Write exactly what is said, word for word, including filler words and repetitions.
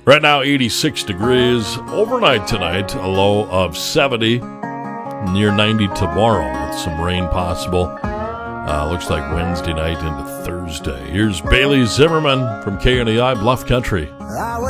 Right now, eighty-six degrees. Overnight tonight, a low of seventy. Near ninety tomorrow with some rain possible. Uh, looks like Wednesday night into Thursday. Here's Bailey Zimmerman from K N E I Bluff Country.